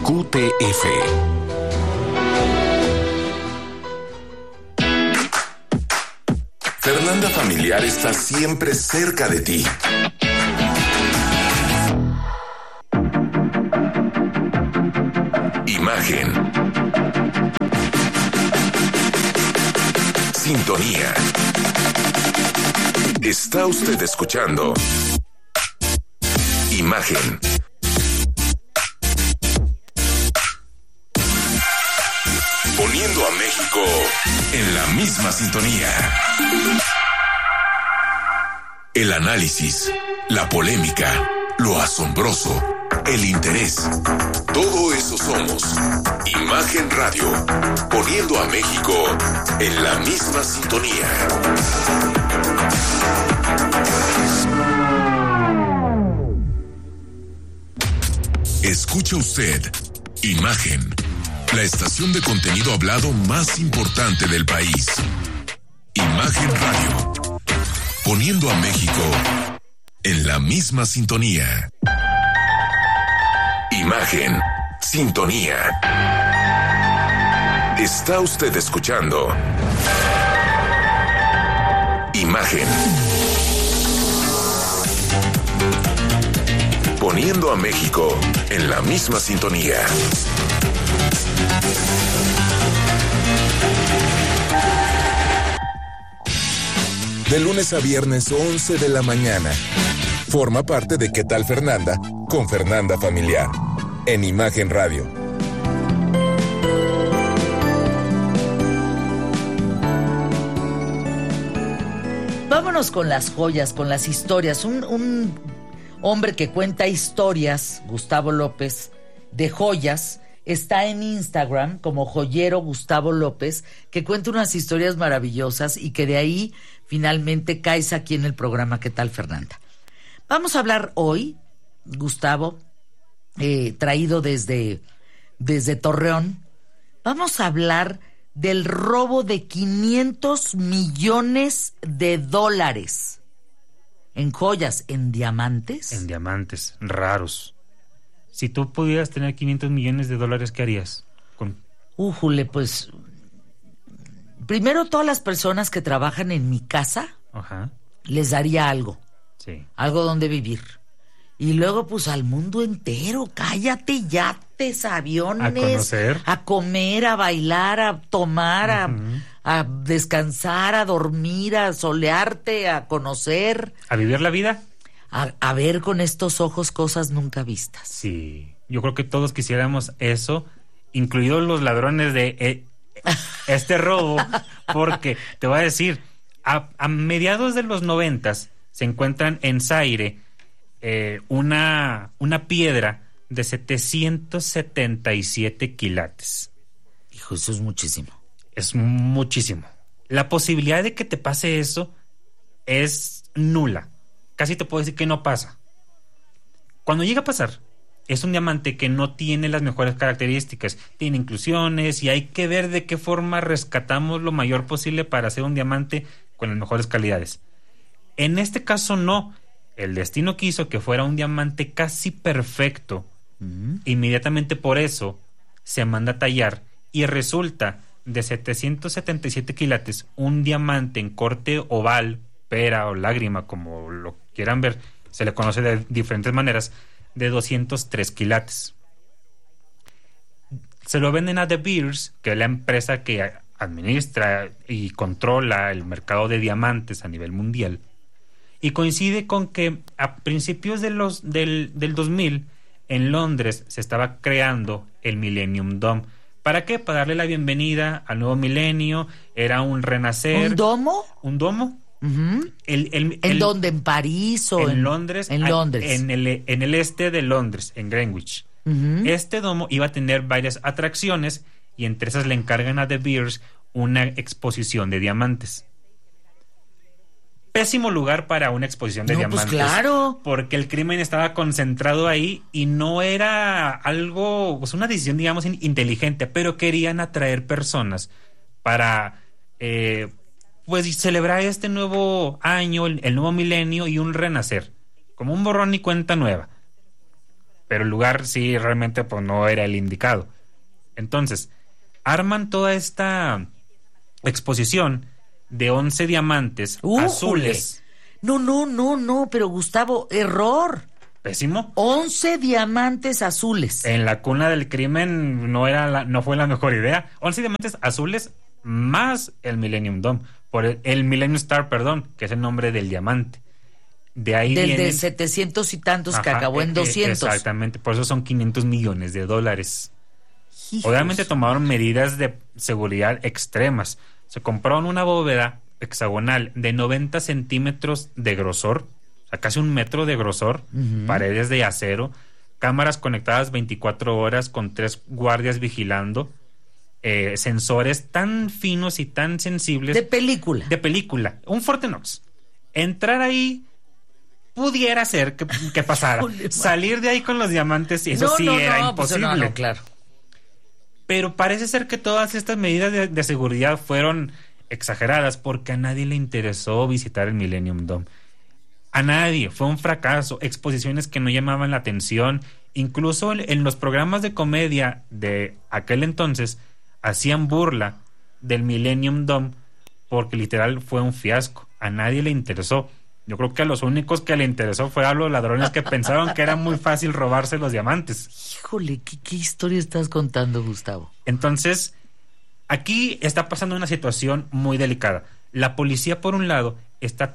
QTF. Fernanda Familiar está siempre cerca de ti. Imagen. Sintonía. Está usted escuchando Imagen. Poniendo a México en la misma sintonía. El análisis, la polémica, lo asombroso, el interés. Todo eso somos. Imagen Radio. Poniendo a México en la misma sintonía. Escucha usted Imagen, la estación de contenido hablado más importante del país. Imagen Radio. Poniendo a México en la misma sintonía. Imagen, sintonía. Está usted escuchando Imagen. Poniendo a México en la misma sintonía. De lunes a viernes, 11 de la mañana. Forma parte de ¿Qué tal Fernanda? Con Fernanda Familiar. En Imagen Radio. Vámonos con las joyas, con las historias. Un hombre que cuenta historias, Gustavo López, de joyas, está en Instagram como Joyero Gustavo López, que cuenta unas historias maravillosas y que de ahí finalmente caes aquí en el programa ¿Qué tal, Fernanda? Vamos a hablar hoy, Gustavo, traído desde Torreón. Vamos a hablar del robo de 500 millones de dólares en joyas, en diamantes. En diamantes, raros. Si tú pudieras tener 500 millones de dólares, ¿qué harías? Újule, pues... Primero, todas las personas que trabajan en mi casa, ajá, les daría algo. Sí. Algo donde vivir. Y luego, pues, al mundo entero. Cállate, yates, aviones. A conocer. A comer, a bailar, a tomar, uh-huh, a descansar, a dormir, a solearte, a conocer. A vivir la vida. A ver con estos ojos cosas nunca vistas. Sí, yo creo que todos quisiéramos eso, incluidos los ladrones de este robo, porque te voy a decir, a mediados de los 90s se encuentran en Zaire una piedra de 777 quilates. Hijo, eso es muchísimo. Es muchísimo. La posibilidad de que te pase eso es nula. Casi te puedo decir que no pasa. Cuando llega a pasar, es un diamante que no tiene las mejores características. Tiene inclusiones y hay que ver de qué forma rescatamos lo mayor posible para hacer un diamante con las mejores calidades. En este caso no. El destino quiso que fuera un diamante casi perfecto. Inmediatamente por eso se manda a tallar y resulta de 777 quilates un diamante en corte oval, pera o lágrima, como lo quieran ver, se le conoce de diferentes maneras, de 203 quilates. Se lo venden a De Beers, que es la empresa que administra y controla el mercado de diamantes a nivel mundial, y coincide con que a principios del 2000 en Londres se estaba creando el Millennium Dome. ¿Para qué? Para darle la bienvenida al nuevo milenio. Era un renacer. ¿Un domo? Un domo. Uh-huh. ¿En dónde? ¿En París o en Londres? En Londres. En el este de Londres, en Greenwich. Uh-huh. Este domo iba a tener varias atracciones y entre esas le encargan a De Beers una exposición de diamantes. Pésimo lugar para una exposición de diamantes. Pues claro. Porque el crimen estaba concentrado ahí y no era algo, pues una decisión, digamos, inteligente, pero querían atraer personas para pues celebrar este nuevo año, el nuevo milenio y un renacer, como un borrón y cuenta nueva. pero el lugar sí realmente pues no era el indicado. Entonces, arman toda esta exposición de 11 diamantes azules. No, pero Gustavo, error. Pésimo. 11 diamantes azules. En la cuna del crimen no fue la mejor idea. 11 diamantes azules más el Millennium Dome. El Millennium Star, perdón, que es el nombre del diamante. De ahí Del vienen, de 700 y tantos que acabó en 200. Exactamente, por eso son $500 millones. Hijos. Obviamente tomaron medidas de seguridad extremas. Se compraron una bóveda hexagonal de 90 centímetros de grosor, o sea, casi 1 metro de grosor, paredes de acero, cámaras conectadas 24 horas con 3 guardias vigilando, sensores tan finos y tan sensibles. De película. Un Fort Knox. Entrar ahí pudiera ser que pasara. Salir de ahí con los diamantes, y eso era imposible. Pues claro. Pero parece ser que todas estas medidas de seguridad fueron exageradas porque a nadie le interesó visitar el Millennium Dome. A nadie. Fue un fracaso. Exposiciones que no llamaban la atención. Incluso en los programas de comedia de aquel entonces hacían burla del Millennium Dome porque literal fue un fiasco. A nadie le interesó. Yo creo que a los únicos que le interesó fue a los ladrones que pensaron que era muy fácil robarse los diamantes. Híjole, ¿qué historia estás contando, Gustavo? Entonces, aquí está pasando una situación muy delicada. La policía, por un lado, está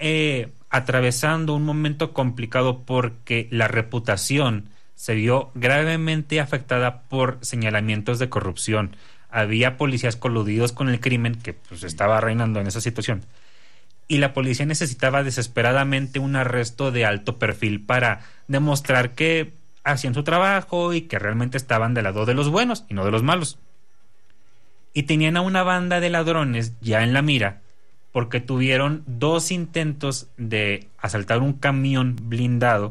atravesando un momento complicado porque la reputación se vio gravemente afectada por señalamientos de corrupción. Había policías coludidos con el crimen que pues estaba reinando en esa situación. Y la policía necesitaba desesperadamente un arresto de alto perfil para demostrar que hacían su trabajo y que realmente estaban del lado de los buenos y no de los malos. Y tenían a una banda de ladrones ya en la mira porque tuvieron 2 intentos de asaltar un camión blindado.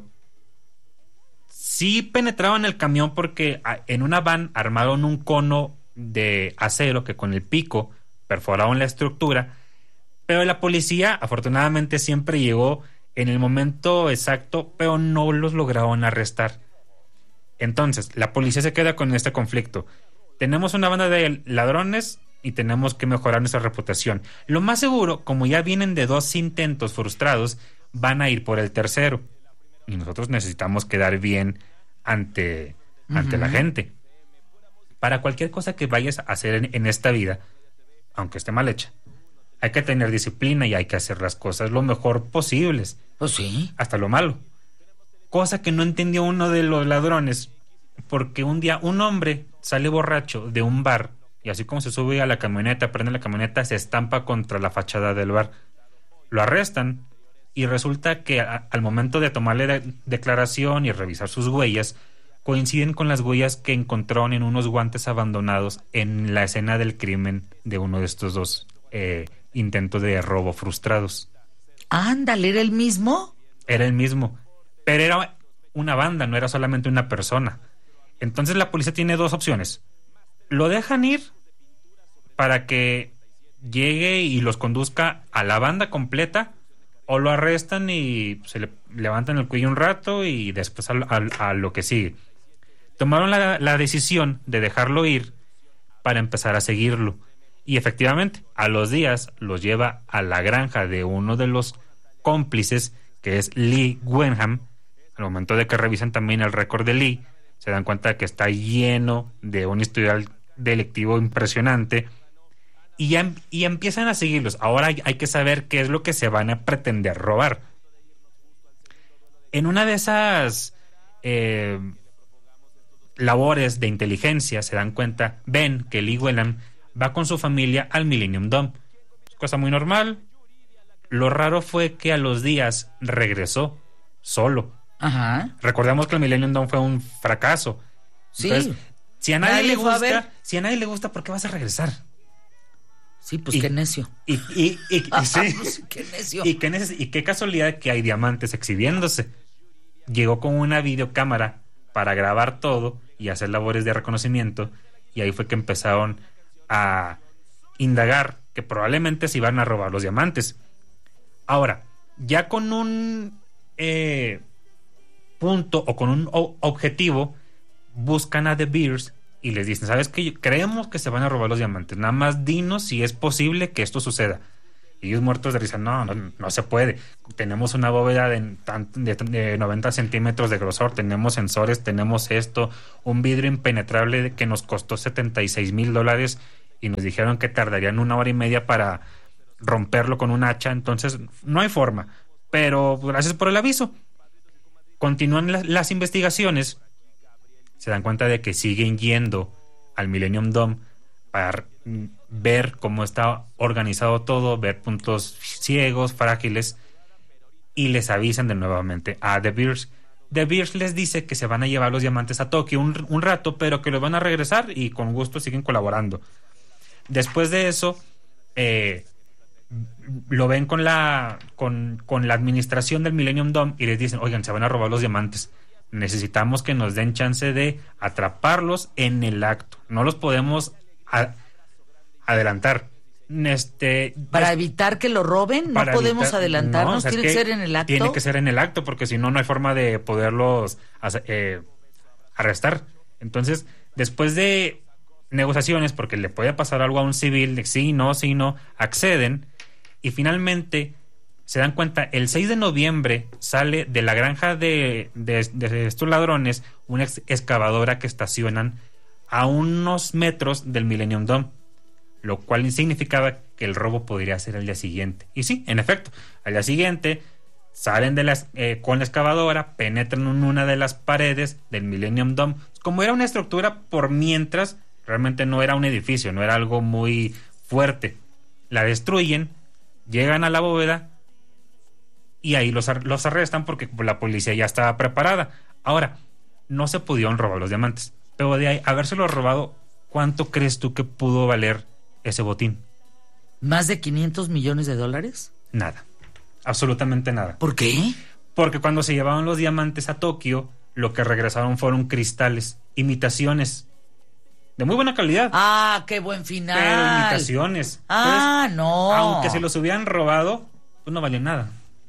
Sí penetraban el camión porque en una van armaron un cono de acero que con el pico perforaron la estructura. Pero la policía, afortunadamente, siempre llegó en el momento exacto, pero no los lograron arrestar. Entonces, la policía se queda con este conflicto. Tenemos una banda de ladrones y tenemos que mejorar nuestra reputación. Lo más seguro, como ya vienen de 2 intentos frustrados, van a ir por el tercero. Y nosotros necesitamos quedar bien ante la gente. Para cualquier cosa que vayas a hacer en esta vida, aunque esté mal hecha, hay que tener disciplina y hay que hacer las cosas lo mejor posibles. Pues sí. Hasta lo malo. Cosa que no entendió uno de los ladrones, porque un día un hombre sale borracho de un bar y así como se sube a la camioneta, prende la camioneta, se estampa contra la fachada del bar. Lo arrestan y resulta que al momento de tomarle declaración y revisar sus huellas, coinciden con las huellas que encontraron en unos guantes abandonados en la escena del crimen de uno de estos 2 intentos de robo frustrados. Ándale, ¿era el mismo? Era el mismo, pero era una banda, no era solamente una persona. Entonces la policía tiene 2 opciones. Lo dejan ir para que llegue y los conduzca a la banda completa, o lo arrestan y se le levantan el cuello un rato y después a lo que sigue. Tomaron la decisión de dejarlo ir para empezar a seguirlo. Y efectivamente, a los días los lleva a la granja de uno de los cómplices, que es Lee Wenham. Al momento de que revisan también el récord de Lee, se dan cuenta de que está lleno de un historial delictivo impresionante. Y empiezan a seguirlos. Ahora hay que saber qué es lo que se van a pretender robar. En una de esas labores de inteligencia se dan cuenta, ven que Lee Wenham va con su familia al Millennium Dome. Cosa muy normal. Lo raro fue que a los días regresó solo. Ajá. Recordemos que el Millennium Dome fue un fracaso. Sí. Entonces, si a nadie le gusta, ¿por qué vas a regresar? Sí, pues qué necio. Sí. Pues, qué necio. Y qué casualidad que hay diamantes exhibiéndose. Llegó con una videocámara para grabar todo y hacer labores de reconocimiento, y ahí fue que empezaron a indagar que probablemente se iban a robar los diamantes. Ahora, ya con un punto o con un objetivo, buscan a De Beers y les dicen, ¿sabes qué? Creemos que se van a robar los diamantes, nada más dinos si es posible que esto suceda. Y ellos muertos de risa, no se puede. Tenemos una bóveda de 90 centímetros de grosor, tenemos sensores, tenemos esto, un vidrio impenetrable que nos costó $76,000 y nos dijeron que tardarían 1 hora y media para romperlo con un hacha, entonces no hay forma. Pero gracias por el aviso. Continúan las investigaciones, se dan cuenta de que siguen yendo al Millennium Dome para ver cómo está organizado todo, ver puntos ciegos, frágiles, y les avisan de nuevamente a De Beers. De Beers les dice que se van a llevar los diamantes a Tokio un rato, pero que los van a regresar y con gusto siguen colaborando. Después de eso, lo ven con la administración del Millennium Dome y les dicen, oigan, se van a robar los diamantes. Necesitamos que nos den chance de atraparlos en el acto. No los podemos adelantar. Para evitar que lo roben, no podemos adelantarnos, tiene que ser en el acto. Tiene que ser en el acto, porque si no, no hay forma de poderlos arrestar. Entonces, después de negociaciones, porque le puede pasar algo a un civil, de sí, no, acceden, y finalmente se dan cuenta, el 6 de noviembre sale de la granja de estos ladrones una excavadora que estacionan a unos metros del Millennium Dome, lo cual significaba que el robo podría ser al día siguiente. Y sí, en efecto, al día siguiente salen con la excavadora, penetran en una de las paredes del Millennium Dome. Como era una estructura por mientras, realmente no era un edificio, no era algo muy fuerte. La destruyen, llegan a la bóveda y ahí los arrestan porque la policía ya estaba preparada. Ahora, no se pudieron robar los diamantes, pero de ahí habérselos robado, ¿cuánto crees tú que pudo valer ese botín? ¿Más de $500 millones? Nada, absolutamente nada. ¿Por qué? Porque cuando se llevaban los diamantes a Tokio, lo que regresaron fueron cristales, imitaciones de muy buena calidad. ¡Ah, qué buen final! Pero imitaciones. Entonces, no. Aunque se los hubieran robado, pues no valió nada.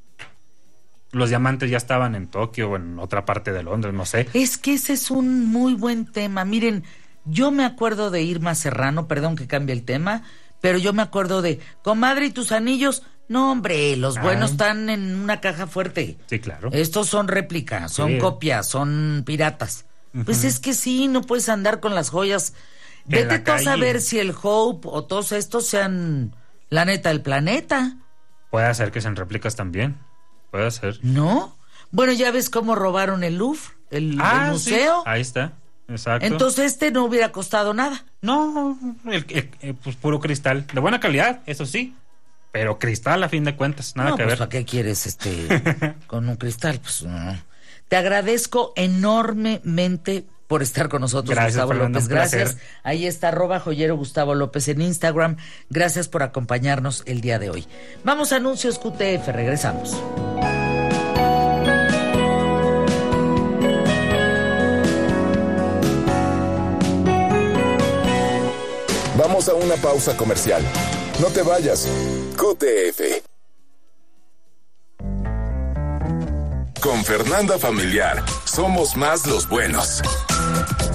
Los diamantes ya estaban en Tokio o en otra parte de Londres, no sé. Es que ese es un muy buen tema. Miren, yo me acuerdo de Irma Serrano, perdón que cambie el tema, pero yo me acuerdo de, comadre, ¿y tus anillos? No, hombre, los buenos están en una caja fuerte. Sí, claro. Estos son réplicas, son copias, son piratas. Pues es que sí, no puedes andar con las joyas. Vete tú a saber si el Hope o todos estos sean la neta del planeta. Puede ser que sean réplicas también. Puede ser. ¿No? Bueno, ya ves cómo robaron el Louvre, el museo. Sí. Ahí está, exacto. Entonces no hubiera costado nada. No, pues puro cristal. De buena calidad, eso sí. Pero cristal a fin de cuentas, nada que ver. ¿Para qué quieres con un cristal? Pues no. Te agradezco enormemente por estar con nosotros, gracias, Gustavo Fernando, López. Gracias. Ahí está @joyero Gustavo López en Instagram. Gracias por acompañarnos el día de hoy. Vamos a anuncios QTF, regresamos. Vamos a una pausa comercial. No te vayas. QTF. Con Fernanda Familiar, somos más los buenos.